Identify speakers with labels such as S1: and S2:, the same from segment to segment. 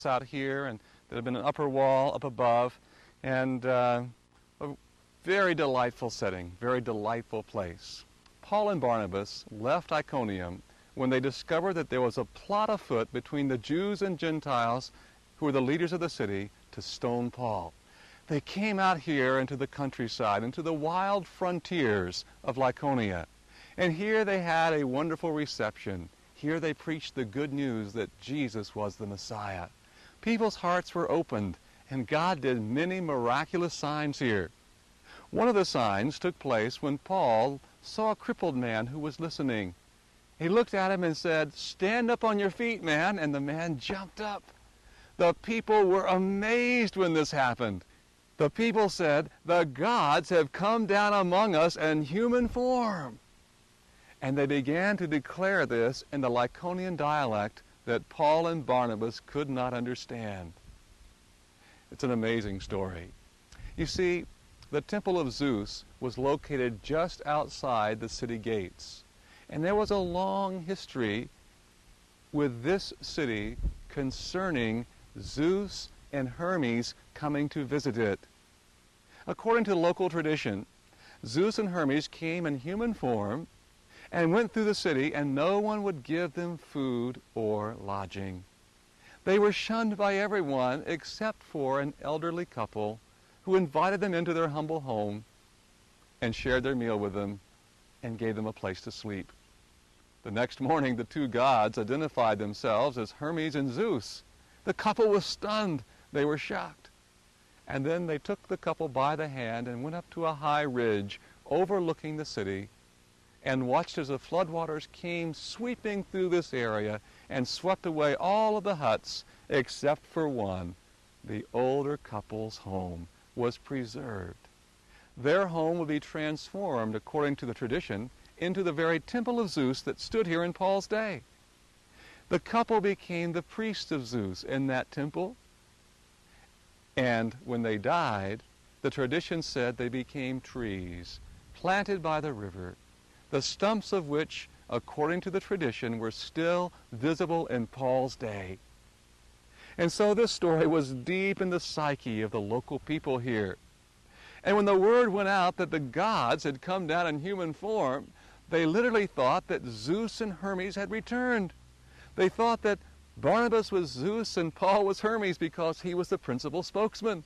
S1: out here, and there had been an upper wall up above, and a very delightful setting, very delightful place. Paul and Barnabas left Iconium when they discovered that there was a plot afoot between the Jews and Gentiles, who were the leaders of the city, to stone Paul. They came out here into the countryside, into the wild frontiers of Lycaonia, and here they had a wonderful reception. Here they preached the good news that Jesus was the Messiah. People's hearts were opened, and God did many miraculous signs here. One of the signs took place when Paul saw a crippled man who was listening. He looked at him and said, "Stand up on your feet, man," and the man jumped up. The people were amazed when this happened. The people said, "The gods have come down among us in human form." And they began to declare this in the Lycaonian dialect that Paul and Barnabas could not understand. It's an amazing story. You see, the temple of Zeus was located just outside the city gates. And there was a long history with this city concerning Zeus and Hermes coming to visit it. According to local tradition, Zeus and Hermes came in human form and went through the city, and no one would give them food or lodging. They were shunned by everyone except for an elderly couple who invited them into their humble home and shared their meal with them and gave them a place to sleep. The next morning, the two gods identified themselves as Hermes and Zeus. The couple was stunned. They were shocked. And then they took the couple by the hand and went up to a high ridge overlooking the city and watched as the floodwaters came sweeping through this area and swept away all of the huts except for one. The older couple's home was preserved. Their home would be transformed, according to the tradition, into the very temple of Zeus that stood here in Paul's day. The couple became the priests of Zeus in that temple, and when they died, the tradition said they became trees planted by the river, the stumps of which, according to the tradition, were still visible in Paul's day. And so this story was deep in the psyche of the local people here. And when the word went out that the gods had come down in human form, they literally thought that Zeus and Hermes had returned. They thought that Barnabas was Zeus and Paul was Hermes because he was the principal spokesman.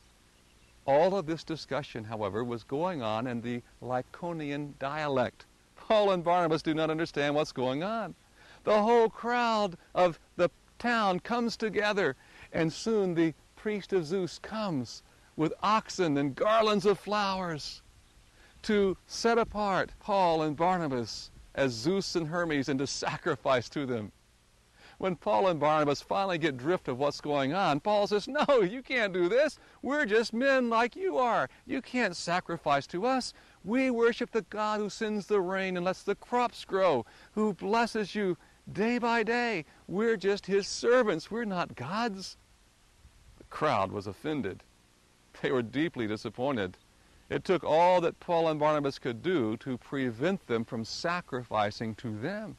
S1: All of this discussion, however, was going on in the Lycaonian dialect. Paul and Barnabas do not understand what's going on. The whole crowd of the town comes together, and soon the priest of Zeus comes with oxen and garlands of flowers to set apart Paul and Barnabas as Zeus and Hermes and to sacrifice to them. When Paul and Barnabas finally get drift of what's going on, Paul says, "No, you can't do this. We're just men like you are. You can't sacrifice to us. We worship the God who sends the rain and lets the crops grow, who blesses you day by day. We're just his servants. We're not gods." The crowd was offended. They were deeply disappointed. It took all that Paul and Barnabas could do to prevent them from sacrificing to them.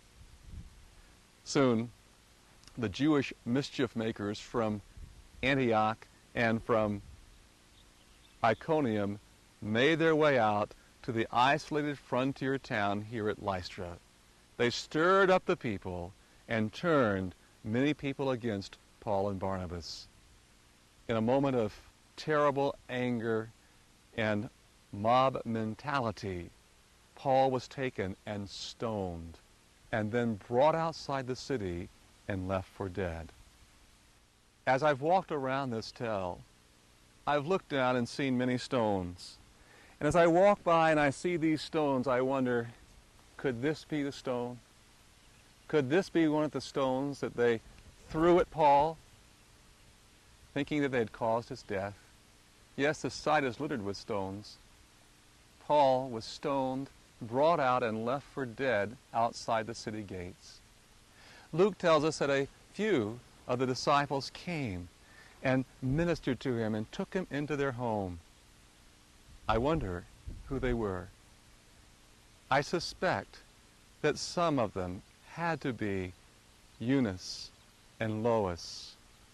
S1: Soon, the Jewish mischief makers from Antioch and from Iconium made their way out to the isolated frontier town here at Lystra. They stirred up the people and turned many people against Paul and Barnabas. In a moment of terrible anger and mob mentality, Paul was taken and stoned, and then brought outside the city and left for dead. As I've walked around this tell, I've looked down and seen many stones. And as I walk by and I see these stones, I wonder, could this be the stone? Could this be one of the stones that they threw at Paul, thinking that they had caused his death? Yes, the site is littered with stones. Paul was stoned, brought out, and left for dead outside the city gates. Luke tells us that a few of the disciples came and ministered to him and took him into their home. I wonder who they were. I suspect that some of them had to be Eunice and Lois.